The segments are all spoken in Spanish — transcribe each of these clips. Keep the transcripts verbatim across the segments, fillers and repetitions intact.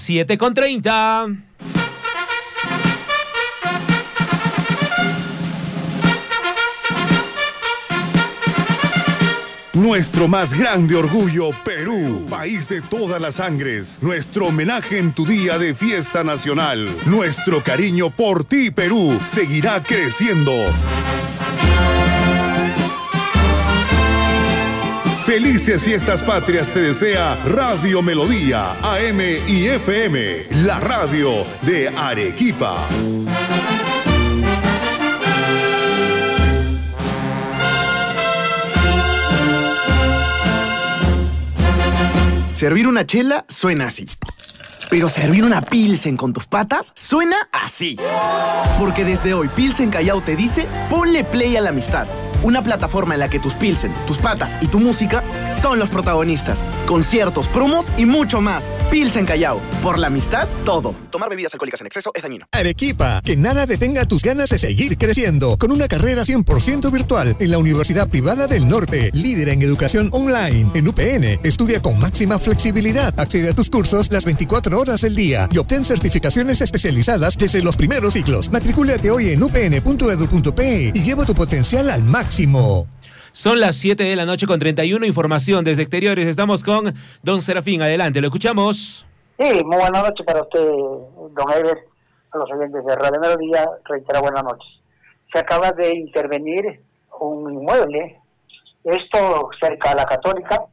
siete con treinta. Nuestro más grande orgullo, Perú, país de todas las sangres. Nuestro homenaje en tu día de fiesta nacional. Nuestro cariño por ti, Perú, seguirá creciendo. Felices fiestas patrias te desea Radio Melodía, A M y F M, la radio de Arequipa. Servir una chela suena así. Pero servir una Pilsen con tus patas suena así. Porque desde hoy Pilsen Callao te dice, ponle play a la amistad. Una plataforma en la que tus Pilsen, tus patas y tu música son los protagonistas. Conciertos, promos y mucho más. Pilsen Callao. Por la amistad, todo. Tomar bebidas alcohólicas en exceso es dañino. Arequipa, que nada detenga tus ganas de seguir creciendo. Con una carrera cien por ciento virtual en la Universidad Privada del Norte. Líder en educación online. En U P N, estudia con máxima flexibilidad. Accede a tus cursos las veinticuatro horas del día y obtén certificaciones especializadas desde los primeros ciclos. Matricúlate hoy en u p n punto e d u punto p e y lleva tu potencial al máximo. Son las siete de la noche con treinta y uno. Información desde exteriores. Estamos con don Serafín. Adelante, lo escuchamos. Sí, muy buenas noches para usted, don Ever, a los oyentes de Radio Melodía. Reitera buenas noches. Se acaba de intervenir un inmueble, esto cerca a la Católica,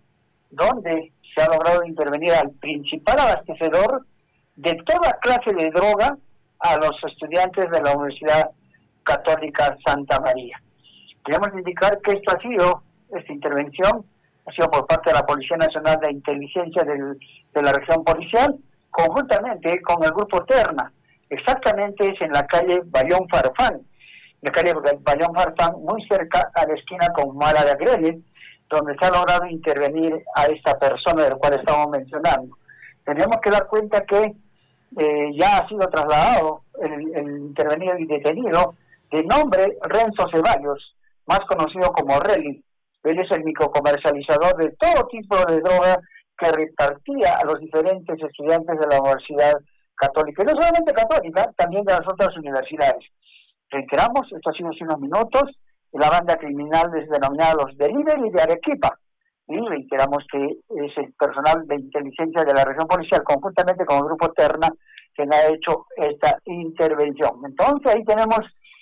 donde se ha logrado intervenir al principal abastecedor de toda clase de droga a los estudiantes de la Universidad Católica Santa María. Queremos indicar que esto ha sido, esta intervención, ha sido por parte de la Policía Nacional de Inteligencia del, de la región policial, conjuntamente con el Grupo Terna. Exactamente es en la calle Bayón Farfán, la calle Bayón Farfán, muy cerca a la esquina con Mara de Agrele, donde se ha logrado intervenir a esta persona del cual estamos mencionando. Tenemos que dar cuenta que eh, ya ha sido trasladado el, el intervenido y detenido, de nombre Renzo Ceballos, más conocido como Relly. Él es el microcomercializador de todo tipo de droga que repartía a los diferentes estudiantes de la Universidad Católica, y no solamente Católica, también de las otras universidades. Reiteramos, esto ha sido hace unos minutos, la banda criminal es denominada los Delivery de Arequipa, y reiteramos que es el personal de inteligencia de la región policial, conjuntamente con el Grupo Terna, quien ha hecho esta intervención. Entonces ahí tenemos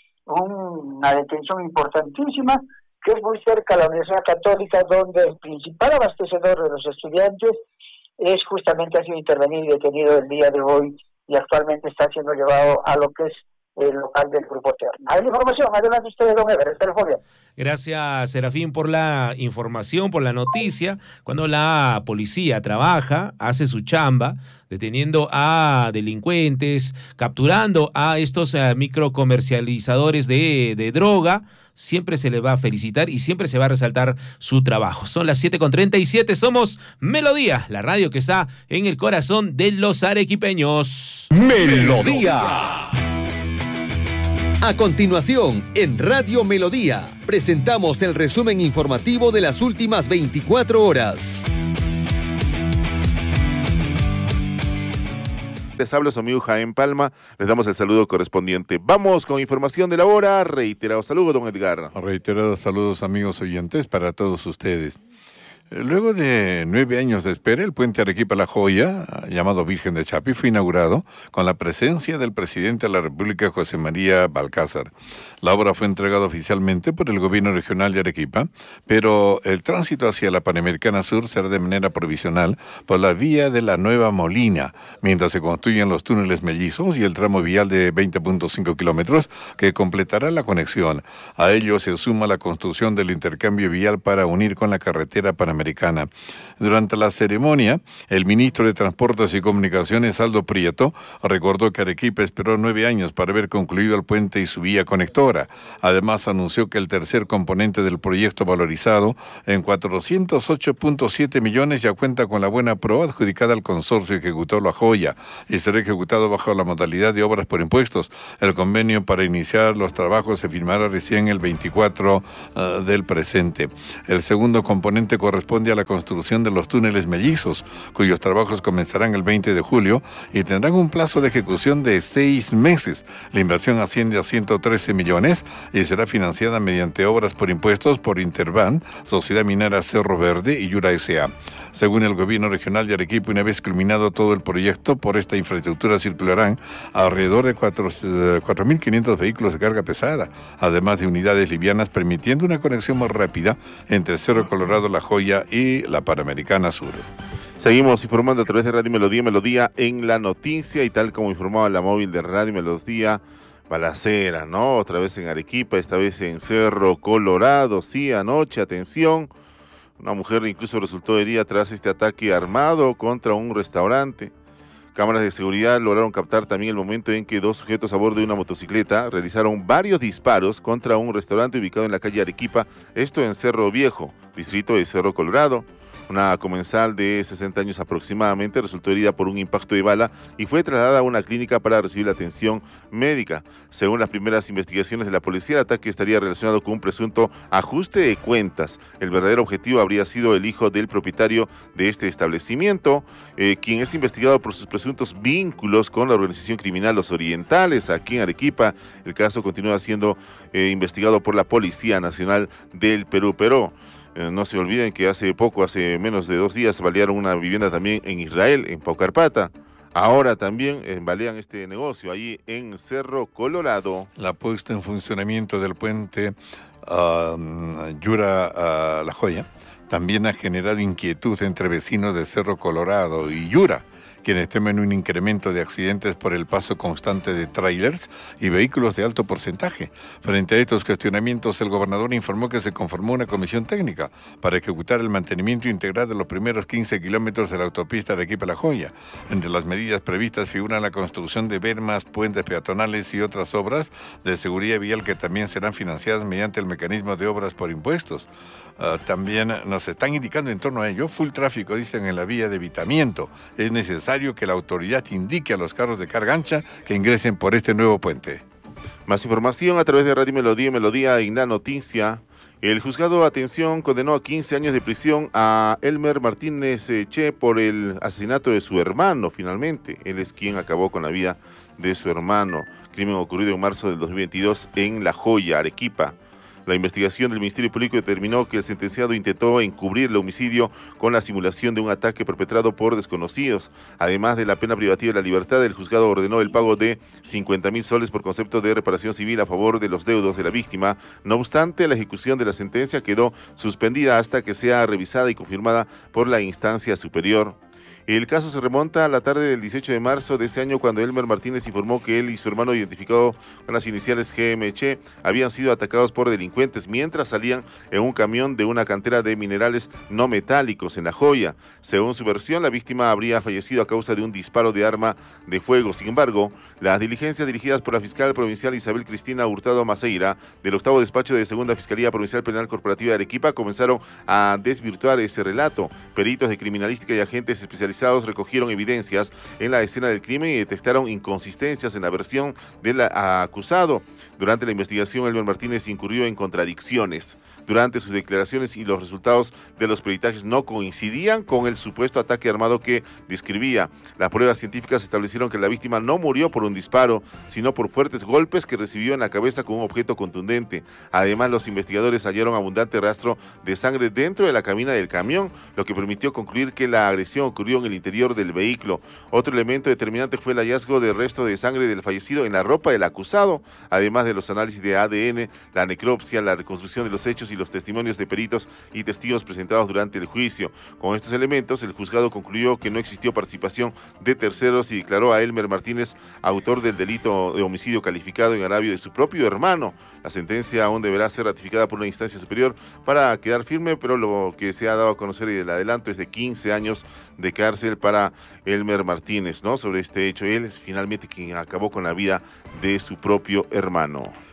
una detención importantísima, que es muy cerca de la Universidad Católica, donde el principal abastecedor de los estudiantes es justamente ha sido intervenido y detenido el día de hoy, y actualmente está siendo llevado a lo que es el local del Grupo Terna. Hay la información, adelante usted, don Ever, el teléfono. Gracias, Serafín, por la información, por la noticia. Cuando la policía trabaja, hace su chamba, deteniendo a delincuentes, capturando a estos uh, microcomercializadores de, de droga, siempre se le va a felicitar y siempre se va a resaltar su trabajo. Son las siete con treinta y siete, somos Melodía, la radio que está en el corazón de los arequipeños. Melodía. A continuación, en Radio Melodía, presentamos el resumen informativo de las últimas veinticuatro horas. Les habla su amigo Jaén Palma, les damos el saludo correspondiente. Vamos con información de la hora. Reiterado saludo, don Edgar. Reiterados saludos, amigos oyentes, para todos ustedes. Luego de nueve años de espera, el puente Arequipa-La Joya, llamado Virgen de Chapi, fue inaugurado con la presencia del presidente de la República, José María Balcázar. La obra fue entregada oficialmente por el gobierno regional de Arequipa, pero el tránsito hacia la Panamericana Sur será de manera provisional por la vía de la Nueva Molina, mientras se construyen los túneles mellizos y el tramo vial de veinte punto cinco kilómetros que completará la conexión. A ello se suma la construcción del intercambio vial para unir con la carretera panamericana. Americana. Durante la ceremonia, el ministro de Transportes y Comunicaciones, Aldo Prieto, recordó que Arequipa esperó nueve años para ver concluido el puente y su vía conectora. Además, anunció que el tercer componente del proyecto, valorizado en cuatrocientos ocho punto siete millones, ya cuenta con la buena prueba adjudicada al consorcio que ejecutó La Joya y será ejecutado bajo la modalidad de obras por impuestos. El convenio para iniciar los trabajos se firmará recién el veinticuatro uh, del presente. El segundo componente corresponde corresponde a la construcción de los túneles mellizos, cuyos trabajos comenzarán el veinte de julio y tendrán un plazo de ejecución de seis meses. La inversión asciende a ciento trece millones y será financiada mediante obras por impuestos por Interban, Sociedad Minera Cerro Verde y Yura S A Según el gobierno regional de Arequipa, una vez culminado todo el proyecto, por esta infraestructura circularán alrededor de cuatro mil quinientos vehículos de carga pesada, además de unidades livianas, permitiendo una conexión más rápida entre Cerro Colorado, La Joya y la Panamericana Sur. Seguimos informando a través de Radio Melodía, Melodía en la noticia, y tal como informaba la móvil de Radio Melodía, balacera, ¿no? Otra vez en Arequipa, esta vez en Cerro Colorado, sí, anoche, atención, una mujer incluso resultó herida tras este ataque armado contra un restaurante. Cámaras de seguridad lograron captar también el momento en que dos sujetos a bordo de una motocicleta realizaron varios disparos contra un restaurante ubicado en la calle Arequipa, esto en Cerro Viejo, distrito de Cerro Colorado. Una comensal de sesenta años aproximadamente resultó herida por un impacto de bala y fue trasladada a una clínica para recibir atención médica. Según las primeras investigaciones de la policía, el ataque estaría relacionado con un presunto ajuste de cuentas. El verdadero objetivo habría sido el hijo del propietario de este establecimiento, eh, quien es investigado por sus presuntos vínculos con la organización criminal Los Orientales, aquí en Arequipa. El caso continúa siendo eh, investigado por la Policía Nacional del Perú. Pero no se olviden que hace poco, hace menos de dos días, balearon una vivienda también en Israel, en Paucarpata. Ahora también eh, balean este negocio ahí en Cerro Colorado. La puesta en funcionamiento del puente uh, Yura uh, La Joya también ha generado inquietud entre vecinos de Cerro Colorado y Yura, quienes temen un incremento de accidentes por el paso constante de tráilers y vehículos de alto porcentaje. Frente a estos cuestionamientos, el gobernador informó que se conformó una comisión técnica para ejecutar el mantenimiento integral de los primeros quince kilómetros de la autopista de Arequipa-La Joya. Entre las medidas previstas figuran la construcción de bermas, puentes peatonales y otras obras de seguridad vial que también serán financiadas mediante el mecanismo de obras por impuestos. Uh, también nos están indicando en torno a ello, full tráfico, dicen, en la vía de evitamiento. Es necesario que la autoridad indique a los carros de carga ancha que ingresen por este nuevo puente. Más información a través de Radio Melodía, Melodía en la noticia. El juzgado, atención, condenó a quince años de prisión a Elmer Martínez Che por el asesinato de su hermano, finalmente. Él es quien acabó con la vida de su hermano. Crimen ocurrido en marzo del dos mil veintidós en La Joya, Arequipa. La investigación del Ministerio Público determinó que el sentenciado intentó encubrir el homicidio con la simulación de un ataque perpetrado por desconocidos. Además de la pena privativa de la libertad, el juzgado ordenó el pago de cincuenta mil soles por concepto de reparación civil a favor de los deudos de la víctima. No obstante, la ejecución de la sentencia quedó suspendida hasta que sea revisada y confirmada por la instancia superior. El caso se remonta a la tarde del dieciocho de marzo de ese año, cuando Elmer Martínez informó que él y su hermano, identificado con las iniciales G M Che, habían sido atacados por delincuentes mientras salían en un camión de una cantera de minerales no metálicos en La Joya. Según su versión, la víctima habría fallecido a causa de un disparo de arma de fuego. Sin embargo, las diligencias dirigidas por la fiscal provincial Isabel Cristina Hurtado Maceira, del octavo despacho de Segunda Fiscalía Provincial Penal Corporativa de Arequipa, comenzaron a desvirtuar ese relato. Peritos de criminalística y agentes especializados recogieron evidencias en la escena del crimen y detectaron inconsistencias en la versión del acusado. Durante la investigación, Elmer Martínez incurrió en contradicciones. Durante sus declaraciones y los resultados de los peritajes no coincidían con el supuesto ataque armado que describía. Las pruebas científicas establecieron que la víctima no murió por un disparo, sino por fuertes golpes que recibió en la cabeza con un objeto contundente. Además, los investigadores hallaron abundante rastro de sangre dentro de la cabina del camión, lo que permitió concluir que la agresión ocurrió en el interior del vehículo. Otro elemento determinante fue el hallazgo de resto de sangre del fallecido en la ropa del acusado, además de los análisis de A D N, la necropsia, la reconstrucción de los hechos y los testimonios de peritos y testigos presentados durante el juicio. Con estos elementos, el juzgado concluyó que no existió participación de terceros y declaró a Elmer Martínez autor del delito de homicidio calificado en agravio de su propio hermano. La sentencia aún deberá ser ratificada por una instancia superior para quedar firme, pero lo que se ha dado a conocer y del adelanto es de quince años de cárcel para Elmer Martínez, ¿no? Sobre este hecho, él es finalmente quien acabó con la vida de su propio hermano.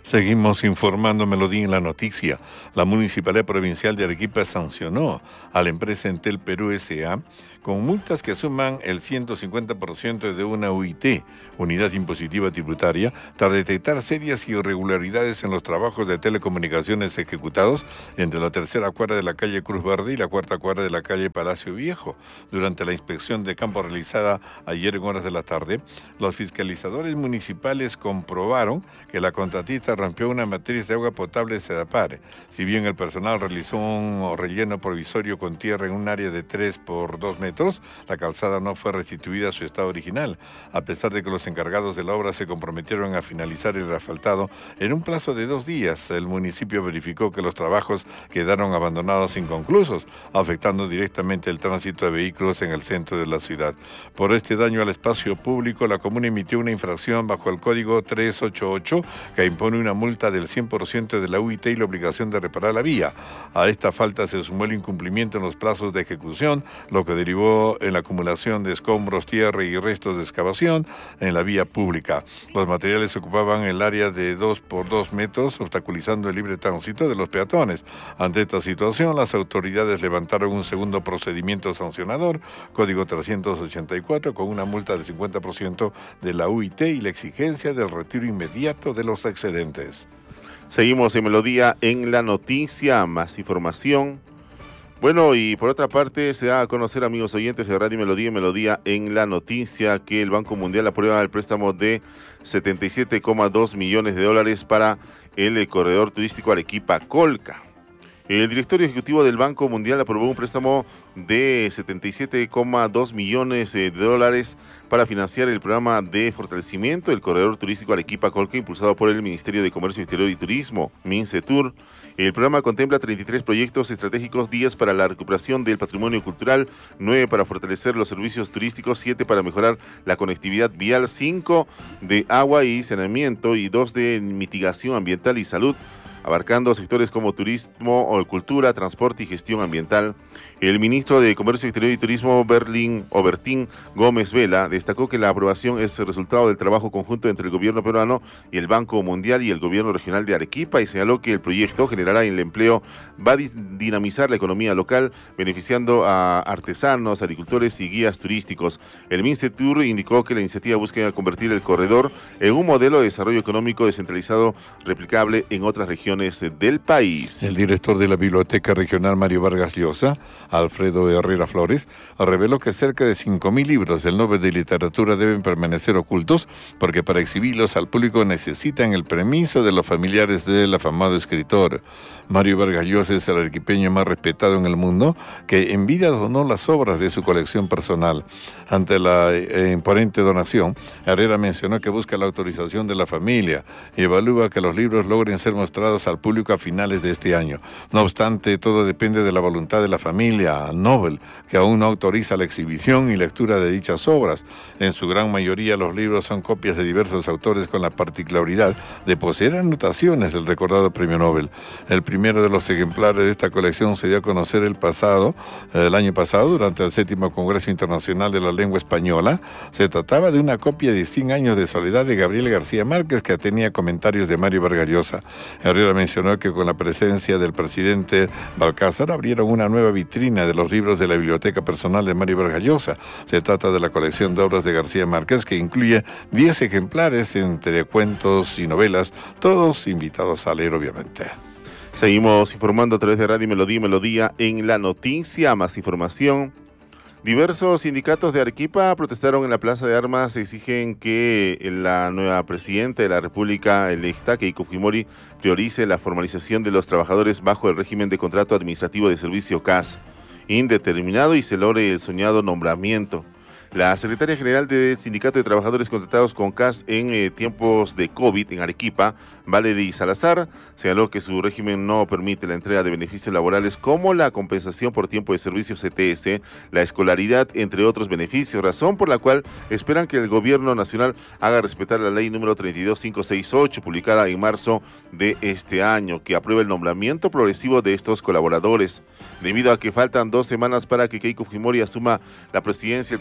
Seguimos informando Melodía en la noticia. La Municipalidad Provincial de Arequipa sancionó a la empresa Entel Perú S A con multas que suman el ciento cincuenta por ciento de una U I T, Unidad Impositiva Tributaria, tras detectar serias irregularidades en los trabajos de telecomunicaciones ejecutados entre la tercera cuadra de la calle Cruz Verde y la cuarta cuadra de la calle Palacio Viejo. Durante la inspección de campo realizada ayer en horas de la tarde, los fiscalizadores municipales comprobaron que la contratista rompió una matriz de agua potable de Sedapar. Si bien el personal realizó un relleno provisorio con tierra en un área de tres por dos metros, la calzada no fue restituida a su estado original, a pesar de que los encargados de la obra se comprometieron a finalizar el asfaltado en un plazo de dos días. El municipio verificó que los trabajos quedaron abandonados inconclusos, afectando directamente el tránsito de vehículos en el centro de la ciudad. Por este daño al espacio público, la comuna emitió una infracción bajo el código trescientos ochenta y ocho que impone una multa del cien por ciento de la U I T y la obligación de reparar la vía. A esta falta se sumó el incumplimiento en los plazos de ejecución, lo que derivó en la acumulación de escombros, tierra y restos de excavación en la vía pública. Los materiales ocupaban el área de dos por dos metros, obstaculizando el libre tránsito de los peatones. Ante esta situación, las autoridades levantaron un segundo procedimiento sancionador, código trescientos ochenta y cuatro, con una multa del cincuenta por ciento de la U I T y la exigencia del retiro inmediato de los excedentes. Seguimos en Melodía en la noticia, más información. Bueno, y por otra parte, se da a conocer, amigos oyentes de Radio Melodía y Melodía en la noticia, que el Banco Mundial aprueba el préstamo de setenta y siete coma dos millones de dólares para el corredor turístico Arequipa-Colca. El directorio ejecutivo del Banco Mundial aprobó un préstamo de setenta y siete coma dos millones de dólares para financiar el programa de fortalecimiento del corredor turístico Arequipa-Colca, impulsado por el Ministerio de Comercio Exterior y Turismo, MINCETUR. El programa contempla treinta y tres proyectos estratégicos, diez para la recuperación del patrimonio cultural, nueve para fortalecer los servicios turísticos, siete para mejorar la conectividad vial, cinco de agua y saneamiento y dos de mitigación ambiental y salud, abarcando sectores como turismo, o cultura, transporte y gestión ambiental. El ministro de Comercio Exterior y Turismo, Berlín Obertín Gómez Vela, destacó que la aprobación es el resultado del trabajo conjunto entre el gobierno peruano y el Banco Mundial y el gobierno regional de Arequipa, y señaló que el proyecto generará el empleo, va a dinamizar la economía local, beneficiando a artesanos, agricultores y guías turísticos. El MINCETUR indicó que la iniciativa busca convertir el corredor en un modelo de desarrollo económico descentralizado replicable en otras regiones del país. El director de la Biblioteca Regional Mario Vargas Llosa, Alfredo Herrera Flores, reveló que cerca de cinco mil libros del Nobel de Literatura deben permanecer ocultos porque para exhibirlos al público necesitan el permiso de los familiares del afamado escritor. Mario Vargas Llosa es el arequipeño más respetado en el mundo, que en vida donó las obras de su colección personal. Ante la eh, imponente donación, Herrera mencionó que busca la autorización de la familia y evalúa que los libros logren ser mostrados al público a finales de este año. No obstante, todo depende de la voluntad de la familia Nobel, que aún no autoriza la exhibición y lectura de dichas obras. En su gran mayoría, los libros son copias de diversos autores con la particularidad de poseer anotaciones del recordado premio Nobel. El primero de los ejemplares de esta colección se dio a conocer el pasado, el año pasado, durante el séptimo Congreso Internacional de la Lengua Española. Se trataba de una copia de cien años de soledad de Gabriel García Márquez, que tenía comentarios de Mario Vargas Llosa. Herrera mencionó que con la presencia del presidente Balcázar abrieron una nueva vitrina de los libros de la biblioteca personal de Mario Vargas Llosa. Se trata de la colección de obras de García Márquez, que incluye diez ejemplares entre cuentos y novelas, todos invitados a leer, obviamente. Seguimos informando a través de Radio Melodía y Melodía en la noticia. Más información. Diversos sindicatos de Arequipa protestaron en la Plaza de Armas, exigen que la nueva presidenta de la República electa, Keiko Fujimori, priorice la formalización de los trabajadores bajo el régimen de contrato administrativo de servicio C A S indeterminado y se logre el soñado nombramiento. La secretaria general del Sindicato de Trabajadores Contratados con C A S en eh, tiempos de COVID en Arequipa, Valery Salazar, señaló que su régimen no permite la entrega de beneficios laborales como la compensación por tiempo de servicio C T S, la escolaridad, entre otros beneficios, razón por la cual esperan que el gobierno nacional haga respetar la ley número treinta y dos mil quinientos sesenta y ocho, publicada en marzo de este año, que aprueba el nombramiento progresivo de estos colaboradores. Debido a que faltan dos semanas para que Keiko Fujimori asuma la presidencia el próximo martes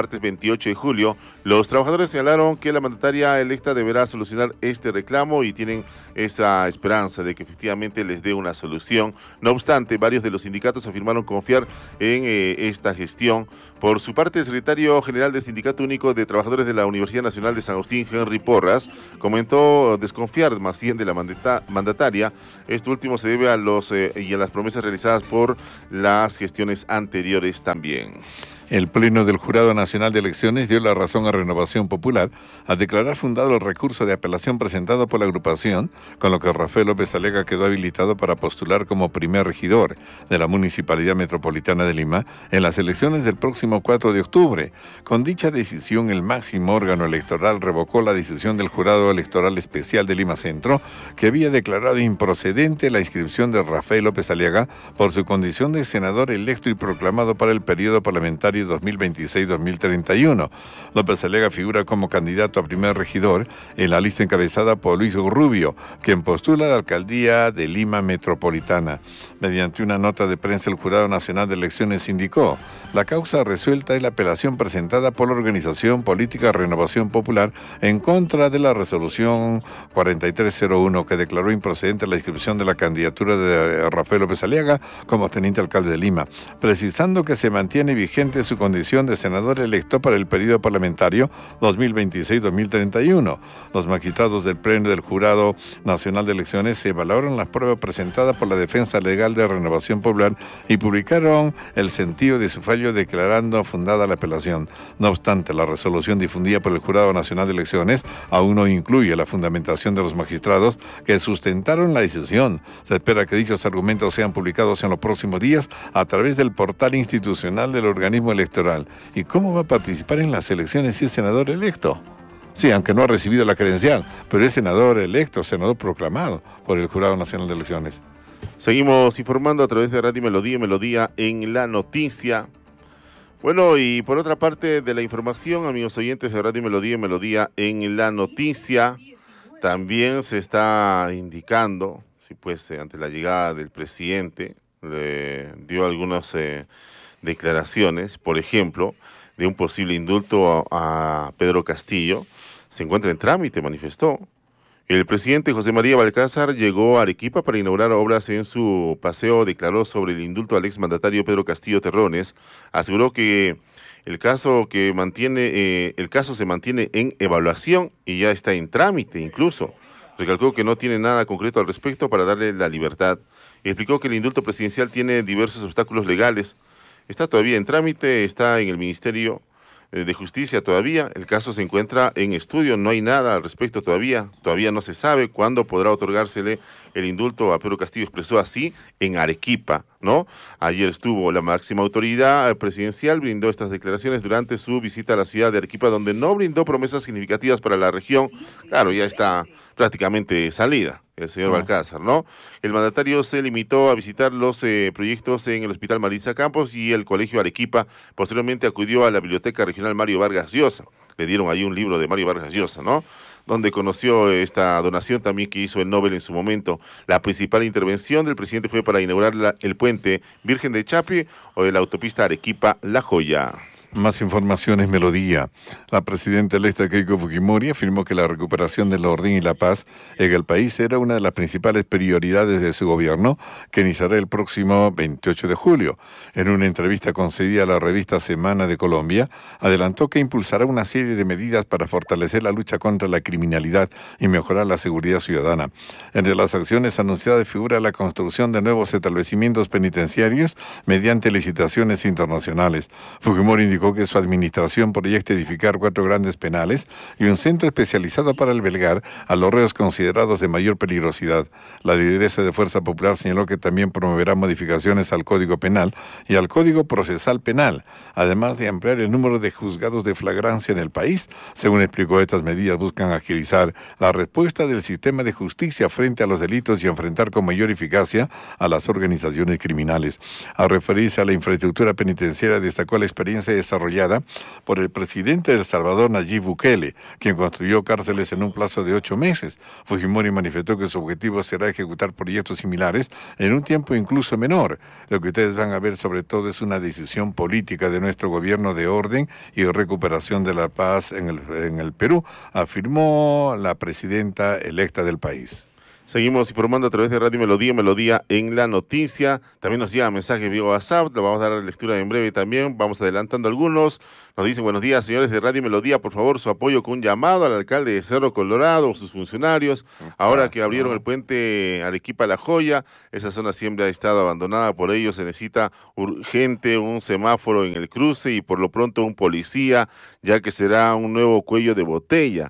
martes veintiocho de julio. Los trabajadores señalaron que la mandataria electa deberá solucionar este reclamo y tienen esa esperanza de que efectivamente les dé una solución. No obstante, varios de los sindicatos afirmaron confiar en eh, esta gestión. Por su parte, el secretario general del Sindicato Único de Trabajadores de la Universidad Nacional de San Agustín, Henry Porras, comentó desconfiar más bien de la mandata mandataria. Esto último se debe a los eh, y a las promesas realizadas por las gestiones anteriores también. El Pleno del Jurado Nacional de Elecciones dio la razón a Renovación Popular al declarar fundado el recurso de apelación presentado por la agrupación, con lo que Rafael López Aliaga quedó habilitado para postular como primer regidor de la Municipalidad Metropolitana de Lima en las elecciones del próximo cuatro de octubre. Con dicha decisión, el máximo órgano electoral revocó la decisión del Jurado Electoral Especial de Lima Centro, que había declarado improcedente la inscripción de Rafael López Aliaga por su condición de senador electo y proclamado para el periodo parlamentario dos mil veintiséis a dos mil treinta y uno. López Aliaga figura como candidato a primer regidor en la lista encabezada por Luis Rubio, quien postula a la alcaldía de Lima Metropolitana. Mediante una nota de prensa, el Jurado Nacional de Elecciones indicó: la causa resuelta es la apelación presentada por la organización política Renovación Popular en contra de la resolución cuarenta y tres cero uno que declaró improcedente la inscripción de la candidatura de Rafael López Aliaga como teniente alcalde de Lima, precisando que se mantiene vigente su condición de senador electo para el periodo parlamentario dos mil veintiséis a dos mil treinta y uno. Los magistrados del Pleno del Jurado Nacional de Elecciones se evaluaron las pruebas presentadas por la defensa legal de Renovación Popular y publicaron el sentido de su fallo declarando fundada la apelación. No obstante, la resolución difundida por el Jurado Nacional de Elecciones aún no incluye la fundamentación de los magistrados que sustentaron la decisión. Se espera que dichos argumentos sean publicados en los próximos días a través del portal institucional del organismo electoral. ¿Y cómo va a participar en las elecciones si es senador electo? Sí, aunque no ha recibido la credencial, pero es senador electo, senador proclamado por el Jurado Nacional de Elecciones. Seguimos informando a través de Radio Melodía, Melodía en la noticia. Bueno, y por otra parte de la información, amigos oyentes de Radio Melodía, Melodía en la noticia, también se está indicando, si pues ante la llegada del presidente, le dio algunas eh, declaraciones, por ejemplo, de un posible indulto a, a Pedro Castillo, se encuentra en trámite, manifestó. El presidente José María Balcázar llegó a Arequipa para inaugurar obras en su paseo, declaró sobre el indulto al exmandatario Pedro Castillo Terrones, aseguró que el caso que mantiene, eh, el caso se mantiene en evaluación y ya está en trámite incluso. Recalcó que no tiene nada concreto al respecto para darle la libertad. Explicó que el indulto presidencial tiene diversos obstáculos legales. Está todavía en trámite, está en el Ministerio de Justicia todavía, el caso se encuentra en estudio, no hay nada al respecto todavía, todavía no se sabe cuándo podrá otorgársele el indulto a Pedro Castillo, expresó así en Arequipa, ¿no? Ayer estuvo la máxima autoridad presidencial, brindó estas declaraciones durante su visita a la ciudad de Arequipa, donde no brindó promesas significativas para la región, claro, ya está prácticamente salida el señor Balcázar, ¿no? El mandatario se limitó a visitar los eh, proyectos en el Hospital Marisa Campos y el Colegio Arequipa. Posteriormente acudió a la Biblioteca Regional Mario Vargas Llosa. Le dieron ahí un libro de Mario Vargas Llosa, ¿no? Donde conoció esta donación también que hizo el Nobel en su momento. La principal intervención del presidente fue para inaugurar la, el puente Virgen de Chapi o de la autopista Arequipa-La Joya. Más informaciones, Melodía. La presidenta electa Keiko Fujimori afirmó que la recuperación del orden y la paz en el país era una de las principales prioridades de su gobierno, que iniciará el próximo veintiocho de julio. En una entrevista concedida a la revista Semana de Colombia, adelantó que impulsará una serie de medidas para fortalecer la lucha contra la criminalidad y mejorar la seguridad ciudadana. Entre las acciones anunciadas figura la construcción de nuevos establecimientos penitenciarios mediante licitaciones internacionales. Fujimori indicó que su administración proyecta edificar cuatro grandes penales y un centro especializado para albergar a los reos considerados de mayor peligrosidad. La lideresa de Fuerza Popular señaló que también promoverá modificaciones al Código Penal y al Código Procesal Penal, además de ampliar el número de juzgados de flagrancia en el país. Según explicó, estas medidas buscan agilizar la respuesta del sistema de justicia frente a los delitos y enfrentar con mayor eficacia a las organizaciones criminales. Al referirse a la infraestructura penitenciaria, destacó la experiencia de desarrollada por el presidente de El Salvador, Nayib Bukele, quien construyó cárceles en un plazo de ocho meses. Fujimori manifestó que su objetivo será ejecutar proyectos similares en un tiempo incluso menor. Lo que ustedes van a ver sobre todo es una decisión política de nuestro gobierno de orden y recuperación de la paz en el, en el Perú, afirmó la presidenta electa del país. Seguimos informando a través de Radio Melodía, Melodía en la noticia. También nos llega mensaje vía WhatsApp, lo vamos a dar lectura en breve también, vamos adelantando algunos. Nos dicen, buenos días, señores de Radio Melodía, por favor, su apoyo con un llamado al alcalde de Cerro Colorado, sus funcionarios. Ahora que abrieron el puente Arequipa-La Joya, esa zona siempre ha estado abandonada por ellos, se necesita urgente un semáforo en el cruce y por lo pronto un policía, ya que será un nuevo cuello de botella.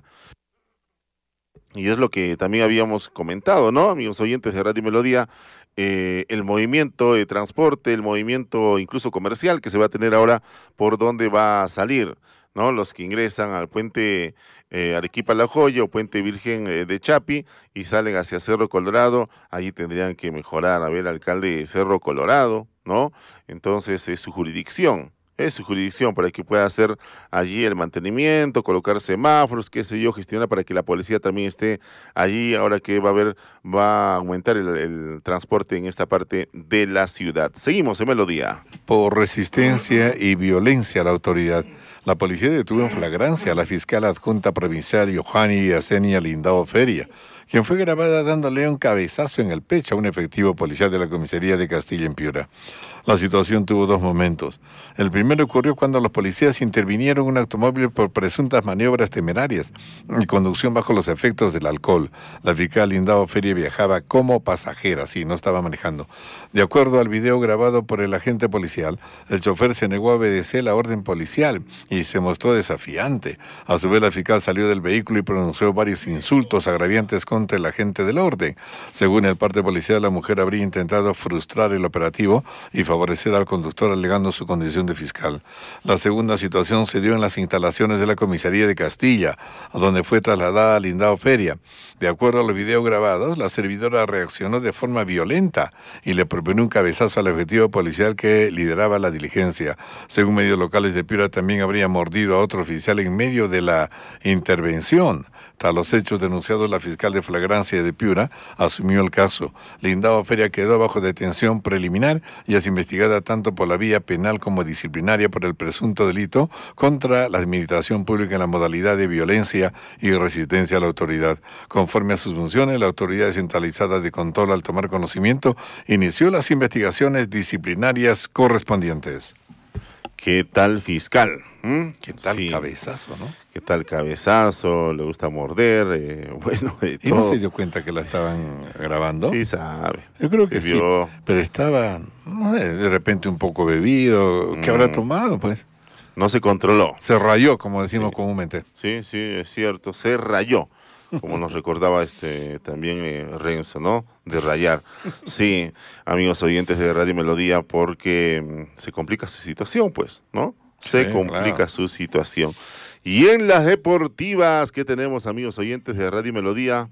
Y es lo que también habíamos comentado, ¿no, amigos oyentes de Radio Melodía? Eh, el movimiento de transporte, el movimiento incluso comercial que se va a tener ahora por dónde va a salir, ¿no? Los que ingresan al puente eh, Arequipa-La Joya o puente Virgen eh, de Chapi y salen hacia Cerro Colorado, allí tendrían que mejorar. A ver, alcalde de Cerro Colorado, ¿no? Entonces es su jurisdicción. Es su jurisdicción para que pueda hacer allí el mantenimiento, colocar semáforos, qué sé yo, gestionar para que la policía también esté allí, ahora que va a haber, va a aumentar el, el transporte en esta parte de la ciudad. Seguimos en Melodía. Por resistencia y violencia a la autoridad, la policía detuvo en flagrancia a la fiscal adjunta provincial Yohani Yasenia Lindao Feria, quien fue grabada dándole un cabezazo en el pecho a un efectivo policial de la comisaría de Castilla en Piura. La situación tuvo dos momentos. El primero ocurrió cuando los policías intervinieron en un automóvil por presuntas maniobras temerarias y conducción bajo los efectos del alcohol. La fiscal Lindao Feria viajaba como pasajera, sí, no estaba manejando. De acuerdo al video grabado por el agente policial, el chofer se negó a obedecer la orden policial y se mostró desafiante. A su vez, la fiscal salió del vehículo y pronunció varios insultos agraviantes contra el agente del orden. Según el parte policial, la mujer habría intentado frustrar el operativo y favorecer al conductor alegando su condición de fiscal. La segunda situación se dio en las instalaciones de la comisaría de Castilla, a donde fue trasladada Lindao Feria. De acuerdo a los videos grabados, la servidora reaccionó de forma violenta y le propinó un cabezazo al efectivo policial que lideraba la diligencia. Según medios locales de Piura, también habría mordido a otro oficial en medio de la intervención. Tras los hechos denunciados, la fiscal de flagrancia de Piura asumió el caso. Lindao Feria quedó bajo detención preliminar y es investigada tanto por la vía penal como disciplinaria por el presunto delito contra la administración pública en la modalidad de violencia y resistencia a la autoridad. Conforme a sus funciones, la autoridad descentralizada de control, al tomar conocimiento, inició las investigaciones disciplinarias correspondientes. ¿Qué tal, fiscal? ¿Mm? ¿Qué tal Sí. cabezazo, no? ¿Qué tal cabezazo? ¿Le gusta morder? Eh, bueno, de ¿Y todo. no se dio cuenta que la estaban grabando? Sí sabe. Yo creo que Se sí, vio. pero estaba no sé, de repente un poco bebido. ¿Qué Mm. habrá tomado, pues? No se controló. Se rayó, como decimos Sí. comúnmente. Sí, sí, es cierto. Se rayó. Como nos recordaba este también eh, Renzo, ¿no? De rayar. Sí, amigos oyentes de Radio Melodía, porque mm, se complica su situación, pues, ¿no? Se Sí, complica claro. su situación. Y en las deportivas, ¿qué tenemos, amigos oyentes de Radio Melodía?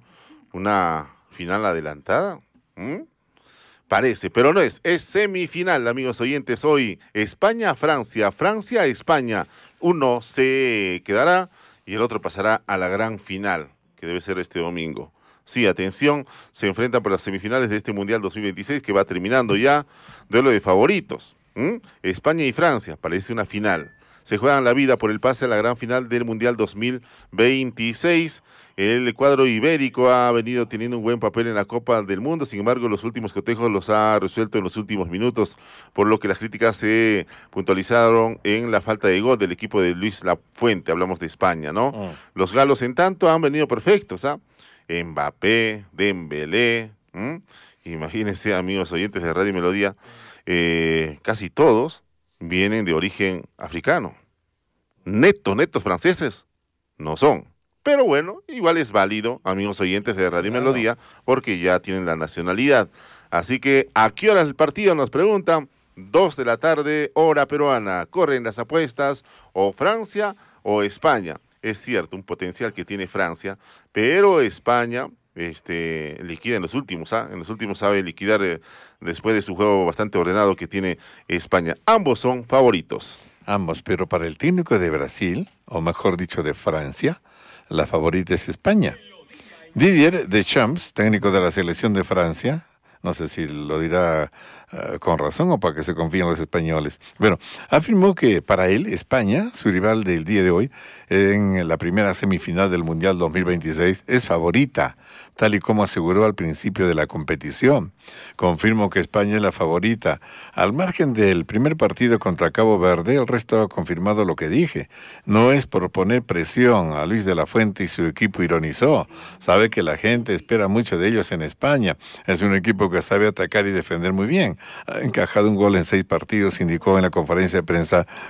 Una final adelantada. ¿Mm? Parece, pero no es. Es semifinal, amigos oyentes. Hoy España-Francia, Francia-España. Uno se quedará y el otro pasará a la gran final, que debe ser este domingo. Sí, atención, se enfrentan por las semifinales de este Mundial dos mil veintiséis, que va terminando ya. Duelo de favoritos. ¿Mm? España y Francia, parece una final. Se juegan la vida por el pase a la gran final del Mundial dos mil veintiséis. El cuadro ibérico ha venido teniendo un buen papel en la Copa del Mundo, sin embargo los últimos cotejos los ha resuelto en los últimos minutos, por lo que las críticas se puntualizaron en la falta de gol del equipo de Luis Lafuente, hablamos de España, ¿no? Oh. Los galos, en tanto, han venido perfectos, ¿ah? Mbappé, Dembélé, ¿m? Imagínense, amigos oyentes de Radio Melodía, eh, casi todos vienen de origen africano. Netos, netos franceses, no son. Pero bueno, igual es válido, amigos oyentes de Radio Claro. Melodía, porque ya tienen la nacionalidad. Así que, ¿a qué hora el partido? Nos preguntan. Dos de la tarde, hora peruana. Corren las apuestas, o Francia o España. Es cierto, un potencial que tiene Francia, pero España este, liquida en los últimos, ¿ah? En los últimos sabe liquidar eh, después de su juego bastante ordenado que tiene España. Ambos son favoritos. Ambos, pero para el técnico de Brasil, o mejor dicho de Francia, la favorita es España. Didier Deschamps, técnico de la selección de Francia, no sé si lo dirá uh, con razón o para que se confíen los españoles. Bueno, afirmó que para él, España, su rival del día de hoy, en la primera semifinal del Mundial dos mil veintiséis, es favorita, tal y como aseguró al principio de la competición. Confirmo que España es la favorita. Al margen del primer partido contra Cabo Verde, el resto ha confirmado lo que dije. No es por poner presión. A Luis de la Fuente y su equipo ironizó. Sabe que la gente espera mucho de ellos en España. Es un equipo que sabe atacar y defender muy bien. Ha encajado un gol en seis partidos, indicó en la conferencia de prensa